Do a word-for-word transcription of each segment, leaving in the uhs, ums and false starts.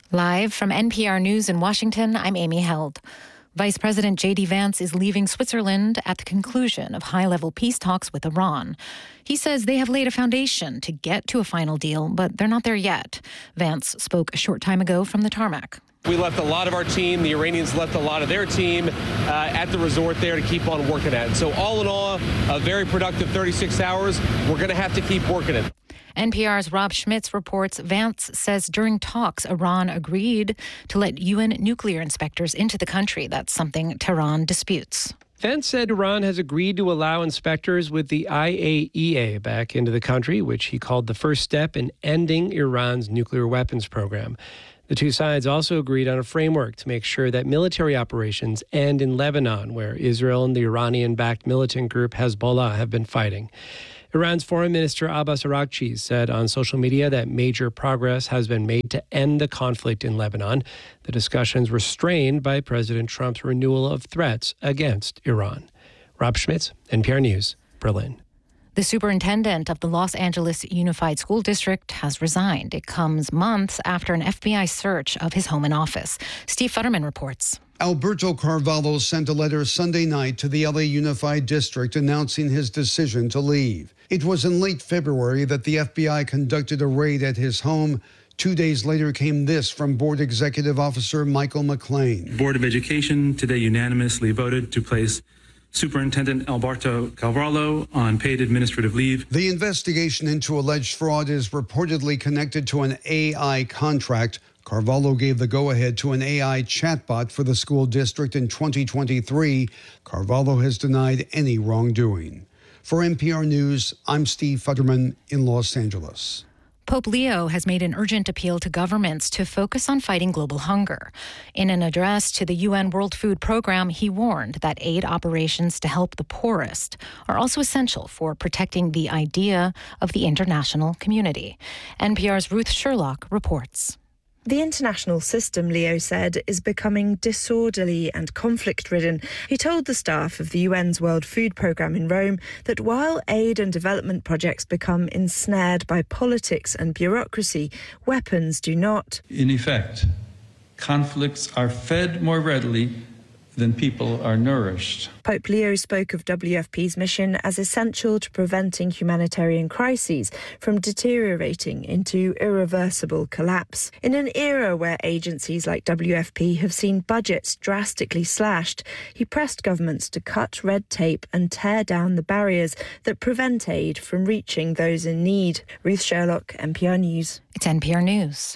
Live from N P R News in Washington, I'm Amy Held. Vice President J D Vance is leaving Switzerland at the conclusion of high-level peace talks with Iran. He says they have laid a foundation to get to a final deal, but they're not there yet. Vance spoke a short time ago from the tarmac. We left a lot of our team. The Iranians left a lot of their team uh, at the resort there to keep on working at it. So all in all, a very productive thirty-six hours. We're going to have to keep working it. N P R's Rob Schmitz reports Vance says during talks, Iran agreed to let U N nuclear inspectors into the country. That's something Tehran disputes. Vance said Iran has agreed to allow inspectors with the I A E A back into the country, which he called the first step in ending Iran's nuclear weapons program. The two sides also agreed on a framework to make sure that military operations end in Lebanon, where Israel and the Iranian-backed militant group Hezbollah have been fighting. Iran's Foreign Minister Abbas Araghchi said on social media that major progress has been made to end the conflict in Lebanon. The discussions were strained by President Trump's renewal of threats against Iran. Rob Schmitz, N P R News, Berlin. The superintendent of the Los Angeles Unified School District has resigned. It comes months after an F B I search of his home and office. Steve Futterman reports. Alberto Carvalho sent a letter Sunday night to the L A Unified District announcing his decision to leave. It was in late February that the F B I conducted a raid at his home. Two days later came this from Board Executive Officer Michael McLean. Board of Education today unanimously voted to place Superintendent Alberto Carvalho on paid administrative leave. The investigation into alleged fraud is reportedly connected to an A I contract. Carvalho gave the go-ahead to an A I chatbot for the school district in twenty twenty-three. Carvalho has denied any wrongdoing. For N P R News, I'm Steve Futterman in Los Angeles. Pope Leo has made an urgent appeal to governments to focus on fighting global hunger. In an address to the U N World Food Program, he warned that aid operations to help the poorest are also essential for protecting the idea of the international community. N P R's Ruth Sherlock reports. The international system, Leo said, is becoming disorderly and conflict-ridden. He told the staff of the U N's World Food Programme in Rome that while aid and development projects become ensnared by politics and bureaucracy, weapons do not. In effect, conflicts are fed more readily than people are nourished. Pope Leo spoke of W F P's mission as essential to preventing humanitarian crises from deteriorating into irreversible collapse. In an era where agencies like W F P have seen budgets drastically slashed, he pressed governments to cut red tape and tear down the barriers that prevent aid from reaching those in need. Ruth Sherlock, N P R News. It's N P R News.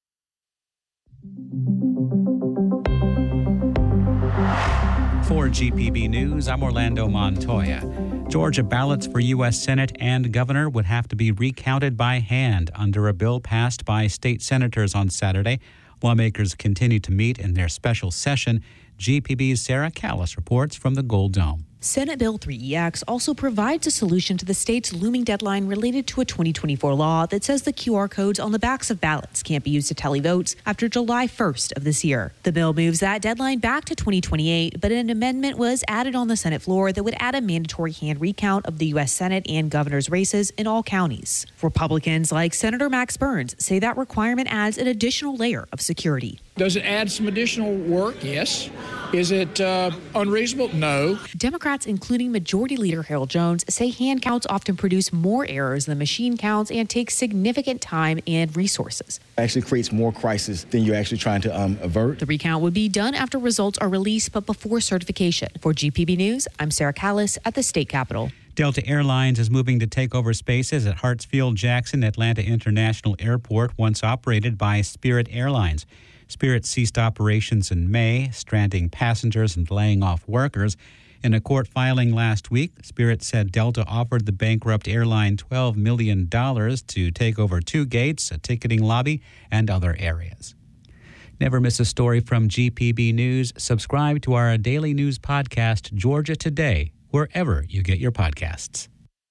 For G P B News, I'm Orlando Montoya. Georgia ballots for U S Senate and governor would have to be recounted by hand under a bill passed by state senators on Saturday. Lawmakers continue to meet in their special session. G P B's Sarah Callis reports from the Gold Dome. Senate Bill three E X also provides a solution to the state's looming deadline related to a twenty twenty-four law that says the Q R codes on the backs of ballots can't be used to tally votes after July first of this year. The bill moves that deadline back to twenty twenty-eight, but an amendment was added on the Senate floor that would add a mandatory hand recount of the U S Senate and governor's races in all counties. Republicans like Senator Max Burns say that requirement adds an additional layer of security. Does it add some additional work? Yes. Is it uh, unreasonable? No. Democrats, including Majority Leader Harold Jones, say hand counts often produce more errors than machine counts and take significant time and resources. It actually creates more crisis than you're actually trying to um, avert. The recount would be done after results are released, but before certification. For G P B News, I'm Sarah Callis at the state capitol. Delta Airlines is moving to take over spaces at Hartsfield-Jackson Atlanta International Airport, once operated by Spirit Airlines. Spirit ceased operations in May, stranding passengers and laying off workers. In a court filing last week, Spirit said Delta offered the bankrupt airline twelve million dollars to take over two gates, a ticketing lobby, and other areas. Never miss a story from G P B News. Subscribe to our daily news podcast, Georgia Today, wherever you get your podcasts.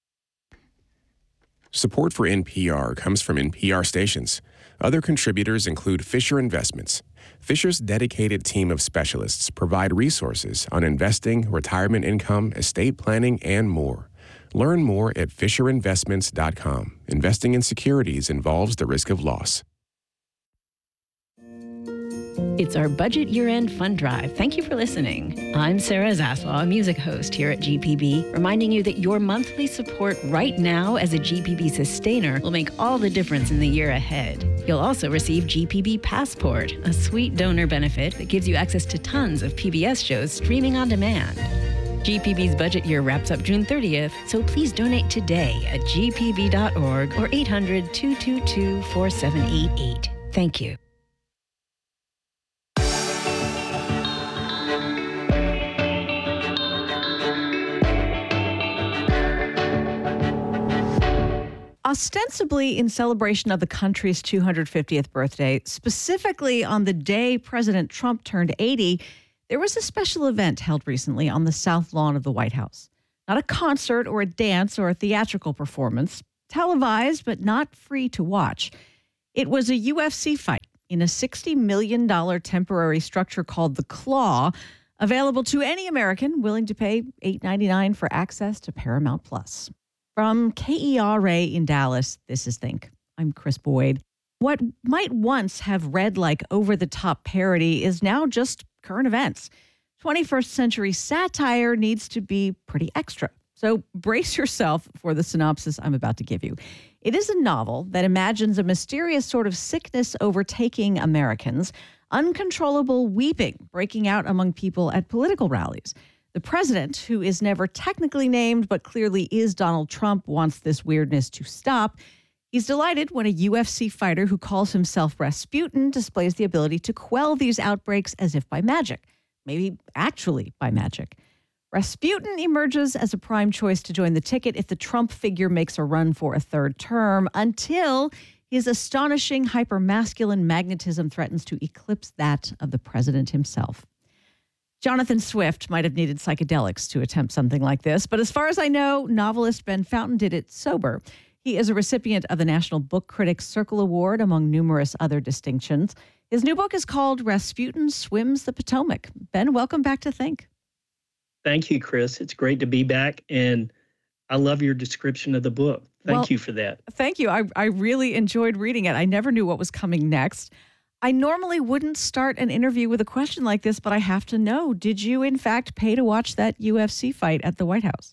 Support for N P R comes from N P R stations. Other contributors include Fisher Investments. Fisher's dedicated team of specialists provide resources on investing, retirement income, estate planning, and more. Learn more at fisher investments dot com. Investing in securities involves the risk of loss. It's our budget year-end fund drive. Thank you for listening. I'm Sarah Zaslaw, a music host here at G P B, reminding you that your monthly support right now as a G P B sustainer will make all the difference in the year ahead. You'll also receive G P B Passport, a sweet donor benefit that gives you access to tons of P B S shows streaming on demand. G P B's budget year wraps up June thirtieth, so please donate today at g p b dot org or eight hundred, two two two, four seven eight eight. Thank you. Ostensibly in celebration of the country's two hundred fiftieth birthday, specifically on the day President Trump turned eighty, there was a special event held recently on the South Lawn of the White House. Not a concert or a dance or a theatrical performance, televised but not free to watch. It was a U F C fight in a sixty million dollars temporary structure called The Claw, available to any American willing to pay eight ninety-nine for access to Paramount Plus. From K E R A in Dallas, this is Think. I'm Chris Boyd. What might once have read like over-the-top parody is now just current events. twenty-first century satire needs to be pretty extra. So brace yourself for the synopsis I'm about to give you. It is a novel that imagines a mysterious sort of sickness overtaking Americans, uncontrollable weeping breaking out among people at political rallies. The president, who is never technically named but clearly is Donald Trump, wants this weirdness to stop. He's delighted when a U F C fighter who calls himself Rasputin displays the ability to quell these outbreaks as if by magic, maybe actually by magic. Rasputin emerges as a prime choice to join the ticket if the Trump figure makes a run for a third term, until his astonishing hypermasculine magnetism threatens to eclipse that of the president himself. Jonathan Swift might have needed psychedelics to attempt something like this, but as far as I know, novelist Ben Fountain did it sober. He is a recipient of the National Book Critics Circle Award, among numerous other distinctions. His new book is called Rasputin Swims the Potomac. Ben, welcome back to Think. Thank you, Chris. It's great to be back, and I love your description of the book. Thank well, you for that. Thank you. I, I really enjoyed reading it. I never knew what was coming next. I normally wouldn't start an interview with a question like this, but I have to know, did you in fact pay to watch that U F C fight at the White House?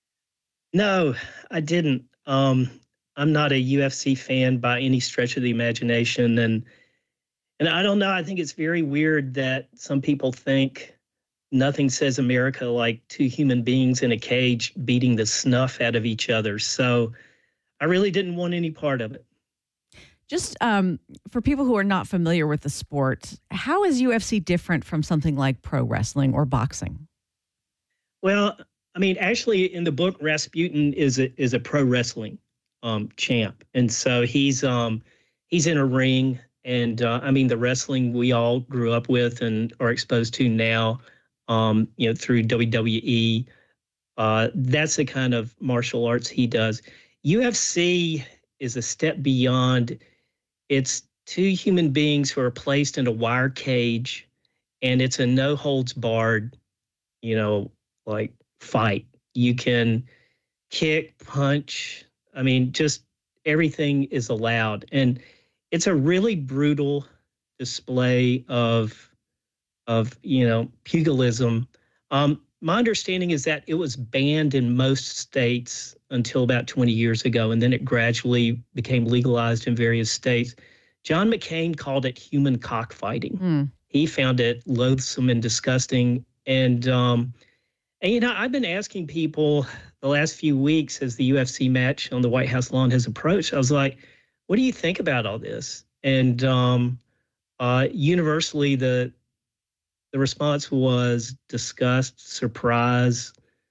No, I didn't. Um, I'm not a U F C fan by any stretch of the imagination. And and I don't know, I think it's very weird that some people think nothing says America like two human beings in a cage beating the snuff out of each other. So I really didn't want any part of it. Just um, for people who are not familiar with the sport, how is U F C different from something like pro wrestling or boxing? Well, I mean, actually, in the book, Rasputin is a is a pro wrestling um, champ, and so he's um, he's in a ring, and uh, I mean, the wrestling we all grew up with and are exposed to now, um, you know, through W W E. Uh, that's the kind of martial arts he does. U F C is a step beyond. It's two human beings who are placed in a wire cage, and it's a no holds barred, you know, like fight. You can kick, punch. I mean, just everything is allowed. And it's a really brutal display of, of you know, pugilism. Um, my understanding is that it was banned in most states until about twenty years ago, and then it gradually became legalized in various states. John McCain called it human cockfighting. Mm. He found it loathsome and disgusting. And, um, and, you know, I've been asking people the last few weeks as the U F C match on the White House lawn has approached, I was like, what do you think about all this? And um, uh, universally, the the response was disgust, surprise,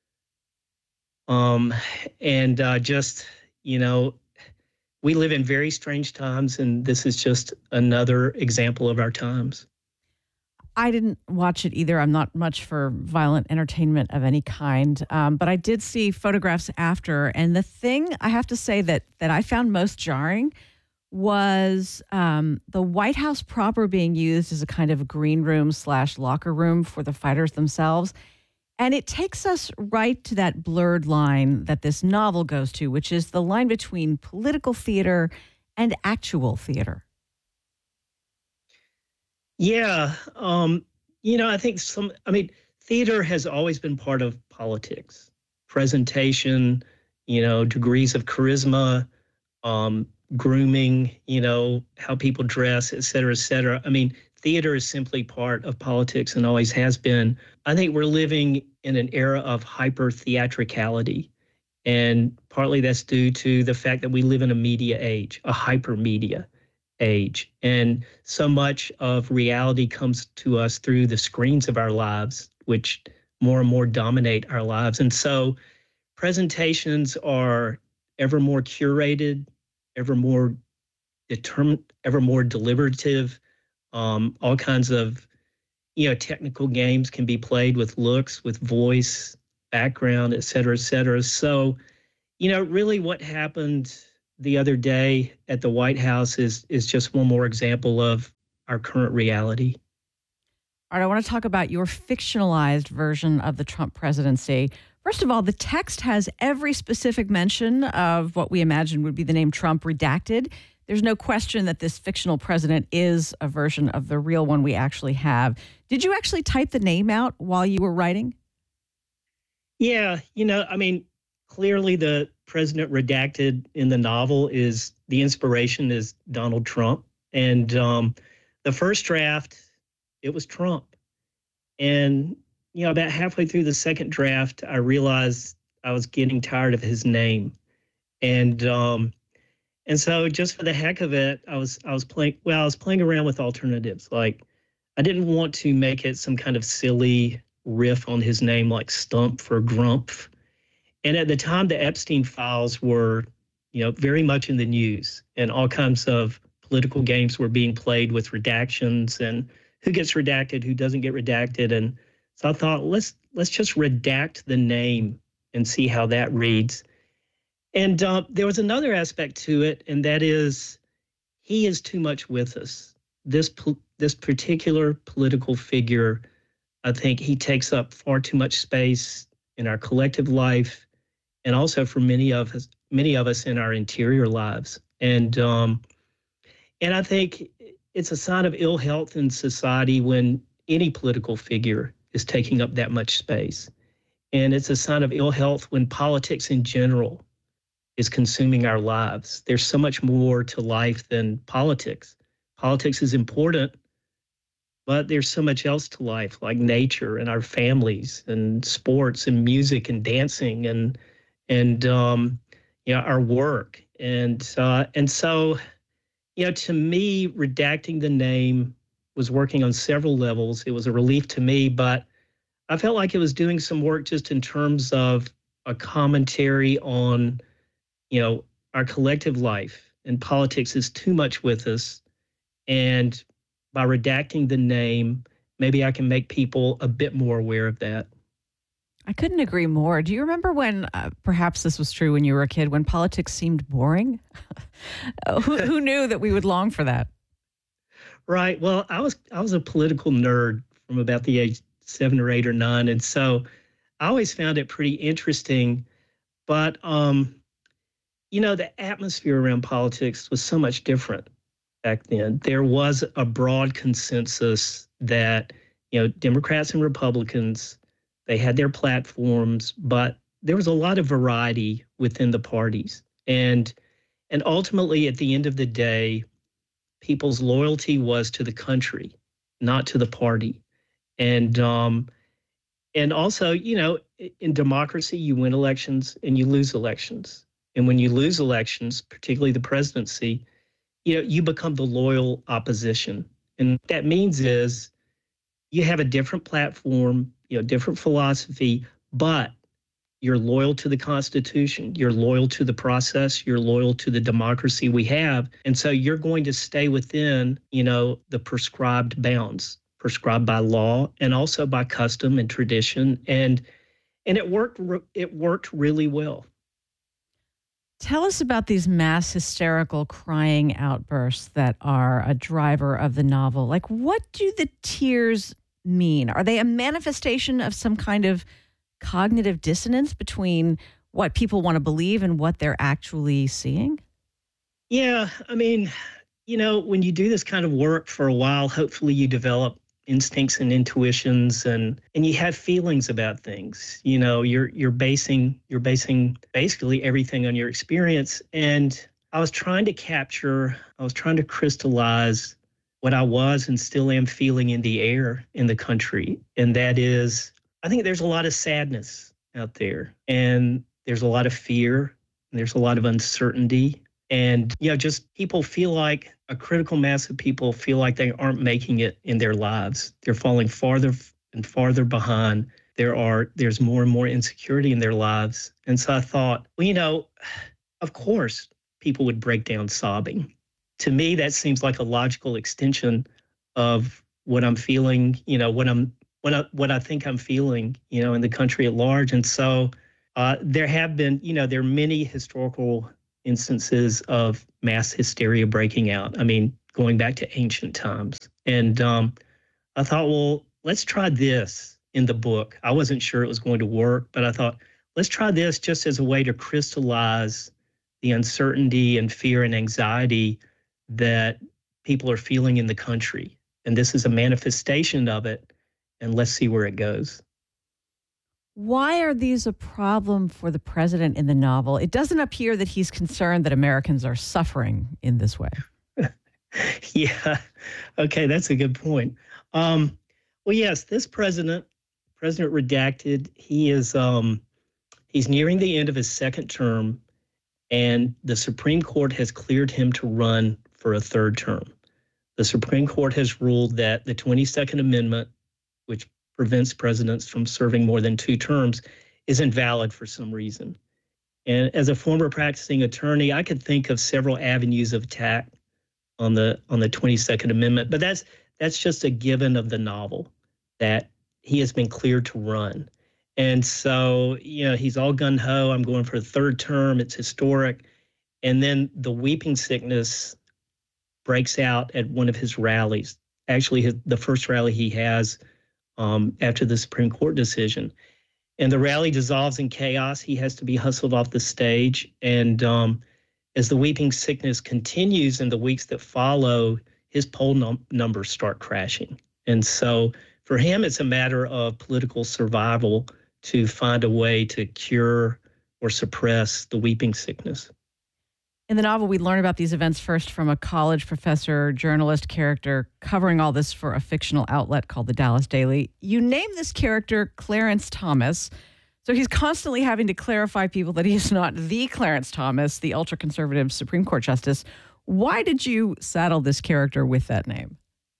um, and uh, just, you know, we live in very strange times, and this is just another example of our times. I didn't watch it either. I'm not much for violent entertainment of any kind, um, but I did see photographs after. And the thing I have to say that that I found most jarring was um, the White House proper being used as a kind of green room slash locker room for the fighters themselves. And it takes us right to that blurred line that this novel goes to, which is the line between political theater and actual theater. Yeah. Um, you know, I think some, I mean, theater has always been part of politics. Presentation, you know, degrees of charisma, um, grooming, you know, how people dress, et cetera, et cetera. I mean, theater is simply part of politics and always has been. I think we're living in an era of hyper theatricality. And partly that's due to the fact that we live in a media age, a hyper media age. And so much of reality comes to us through the screens of our lives, which more and more dominate our lives. And so presentations are ever more curated, ever more determined, ever more deliberative. Um, all kinds of, you know, technical games can be played with looks, with voice, background, et cetera, et cetera. So, you know, really what happened the other day at the White House is is just one more example of our current reality. All right, I want to talk about your fictionalized version of the Trump presidency. First of all, the text has every specific mention of what we imagine would be the name Trump redacted. There's no question that this fictional president is a version of the real one we actually have. Did you actually type the name out while you were writing? Yeah, you know, I mean, clearly the president redacted in the novel is the inspiration is Donald Trump. And um, the first draft, it was Trump. And, you know, about halfway through the second draft, I realized I was getting tired of his name. And um, and so just for the heck of it, I was I was playing well, I was playing around with alternatives. Like I didn't want to make it some kind of silly riff on his name like Stump for Grumpf. And at the time, the Epstein files were, you know, very much in the news, and all kinds of political games were being played with redactions and who gets redacted, who doesn't get redacted. And so I thought, let's let's just redact the name and see how that reads. And uh, there was another aspect to it, and that is he is too much with us. This this particular political figure, I think he takes up far too much space in our collective life, and also for many of us, many of us in our interior lives. And um, and I think it's a sign of ill health in society when any political figure is taking up that much space. And it's a sign of ill health when politics in general is consuming our lives. There's so much more to life than politics. Politics is important, but there's so much else to life, like nature and our families and sports and music and dancing and and um, you know, our work. And uh, and so, you know, to me, redacting the name was working on several levels. It was a relief to me, but I felt like it was doing some work just in terms of a commentary on, you know, our collective life, and politics is too much with us. And by redacting the name, maybe I can make people a bit more aware of that. I couldn't agree more. Do you remember when, uh, perhaps this was true when you were a kid, when politics seemed boring? who, who knew that we would long for that? Right. Well, I was I was a political nerd from about the age seven or eight or nine, and so I always found it pretty interesting. But um, you know, the atmosphere around politics was so much different back then. There was a broad consensus that, you know, Democrats and Republicans, they had their platforms, but there was a lot of variety within the parties. And and ultimately, at the end of the day, people's loyalty was to the country, not to the party. And um, and also, you know, in democracy, you win elections and you lose elections. And when you lose elections, particularly the presidency, you know, you become the loyal opposition. And what that means is you have a different platform, you know, different philosophy, but you're loyal to the Constitution, you're loyal to the process, you're loyal to the democracy we have. And so you're going to stay within, you know, the prescribed bounds, prescribed by law and also by custom and tradition. And and it worked it worked really well. Tell us about these mass hysterical crying outbursts that are a driver of the novel. Like, what do the tears mean? Are they a manifestation of some kind of cognitive dissonance between what people want to believe and what they're actually seeing? Yeah, I mean, you know, when you do this kind of work for a while, hopefully you develop instincts and intuitions, and and you have feelings about things. You know, you're you're basing you're basing basically everything on your experience. And I was trying to capture, I was trying to crystallize what I was and still am feeling in the air in the country. And that is, I think there's a lot of sadness out there, and there's a lot of fear, and there's a lot of uncertainty. And, you know, just people feel like, a critical mass of people feel like they aren't making it in their lives. They're falling farther and farther behind. There are, there's more and more insecurity in their lives. And so I thought, well, you know, of course, people would break down sobbing. To me, that seems like a logical extension of what I'm feeling, you know, what I'm, what I, what I think I'm feeling, you know, in the country at large. And so uh, there have been, you know, there are many historical instances of mass hysteria breaking out. I mean, going back to ancient times. And um, I thought, well, let's try this in the book. I wasn't sure it was going to work, but I thought, let's try this just as a way to crystallize the uncertainty and fear and anxiety that people are feeling in the country. And this is a manifestation of it. And let's see where it goes. Why are these a problem for the president in the novel? It doesn't appear that he's concerned that Americans are suffering in this way. Yeah. Okay, that's a good point. Um, well, yes, this president, President Redacted, he is um, he's nearing the end of his second term, and the Supreme Court has cleared him to run for a third term. The Supreme Court has ruled that the twenty-second Amendment, which prevents presidents from serving more than two terms, is invalid for some reason. And as a former practicing attorney, I could think of several avenues of attack on the on the twenty-second Amendment, but that's that's just a given of the novel, that he has been cleared to run. And so, you know, he's all gung-ho, I'm going for a third term, it's historic. And then the weeping sickness breaks out at one of his rallies, actually his, the first rally he has Um, after the Supreme Court decision. And the rally dissolves in chaos. He has to be hustled off the stage. And um, as the weeping sickness continues in the weeks that follow, his poll num- numbers start crashing. And so for him, it's a matter of political survival to find a way to cure or suppress the weeping sickness. In the novel, we learn about these events first from a college professor, journalist character covering all this for a fictional outlet called the Dallas Daily. You name this character Clarence Thomas. So he's constantly having to clarify people that he's not the Clarence Thomas, the ultra-conservative Supreme Court justice. Why did you saddle this character with that name?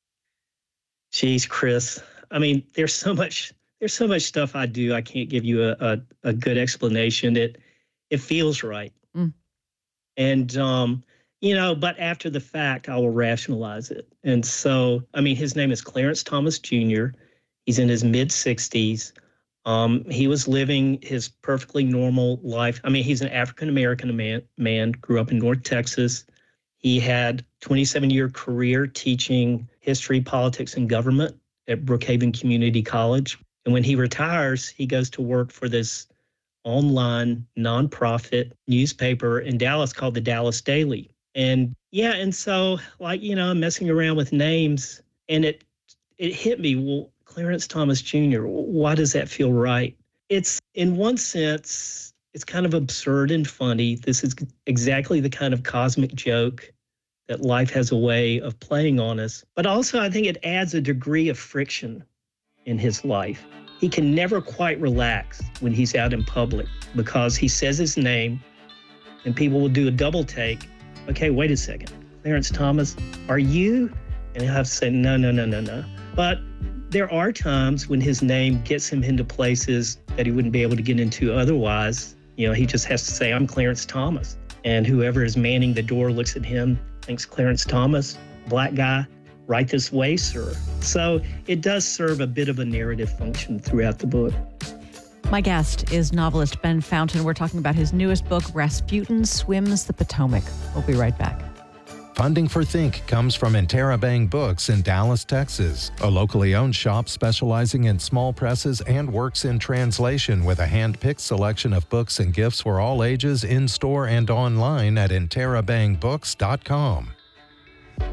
Geez, Chris. I mean, there's so much there's so much stuff I do. I can't give you a, a, a good explanation. It it feels right. Mm. And, um, you know, but after the fact, I will rationalize it. And so, I mean, his name is Clarence Thomas Junior He's in his mid sixties. Um, he was living his perfectly normal life. I mean, he's an African-American man, man, grew up in North Texas. He had a twenty-seven-year career teaching history, politics, and government at Brookhaven Community College. And when he retires, he goes to work for this online nonprofit newspaper in Dallas called the Dallas Daily. And yeah, and so like, you know, I'm messing around with names, and it it hit me, well, Clarence Thomas Junior, why does that feel right? It's, in one sense, it's kind of absurd and funny. This is exactly the kind of cosmic joke that life has a way of playing on us. But also, I think it adds a degree of friction in his life. He can never quite relax when he's out in public, because he says his name and people will do a double take. Okay, wait a second. Clarence Thomas, are you? And he'll have to say, no, no, no, no, no. But there are times when his name gets him into places that he wouldn't be able to get into otherwise. You know, he just has to say, I'm Clarence Thomas. And whoever is manning the door looks at him, thinks, Clarence Thomas, black guy, right this way, sir. So it does serve a bit of a narrative function throughout the book. My guest is novelist Ben Fountain. We're talking about his newest book, Rasputin Swims the Potomac. We'll be right back. Funding for Think comes from Interabang Books in Dallas, Texas, a locally owned shop specializing in small presses and works in translation, with a hand-picked selection of books and gifts for all ages in-store and online at interabang books dot com.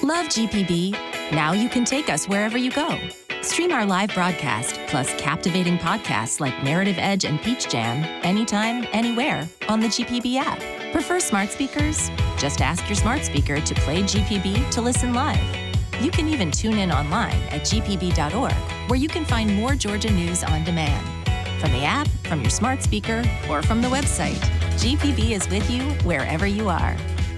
Love G P B? Now you can take us wherever you go. Stream our live broadcast, plus captivating podcasts like Narrative Edge and Peach Jam, anytime, anywhere on the G P B app. Prefer smart speakers? Just ask your smart speaker to play G P B to listen live. You can even tune in online at G P B dot org, where you can find more Georgia news on demand. From the app, from your smart speaker, or from the website, G P B is with you wherever you are.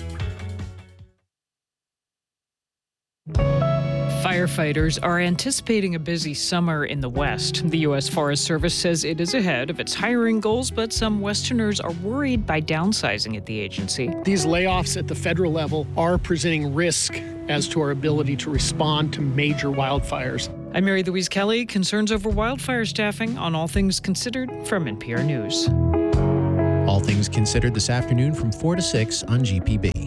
Firefighters are anticipating a busy summer in the West. The U S Forest Service says it is ahead of its hiring goals, but some Westerners are worried by downsizing at the agency. These layoffs at the federal level are presenting risk as to our ability to respond to major wildfires. I'm Mary Louise Kelly. Concerns over wildfire staffing on All Things Considered from N P R News. All Things Considered this afternoon from four to six on G P B.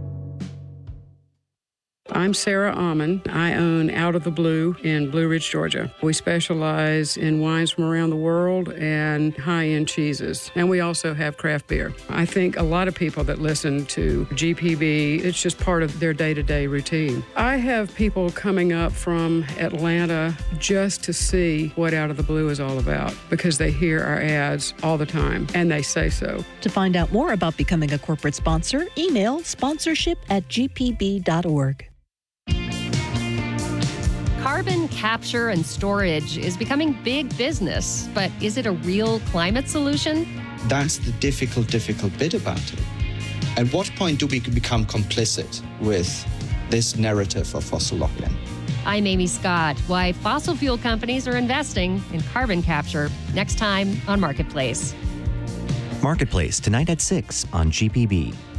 I'm Sarah Almond. I own Out of the Blue in Blue Ridge, Georgia. We specialize in wines from around the world and high-end cheeses. And we also have craft beer. I think a lot of people that listen to G P B, it's just part of their day-to-day routine. I have people coming up from Atlanta just to see what Out of the Blue is all about because they hear our ads all the time and they say so. To find out more about becoming a corporate sponsor, email sponsorship at g p b dot org. Carbon capture and storage is becoming big business, but is it a real climate solution? That's the difficult, difficult bit about it. At what point do we become complicit with this narrative of fossil lock-in? I'm Amy Scott. Why fossil fuel companies are investing in carbon capture. Next time on Marketplace. Marketplace tonight at six on G P B.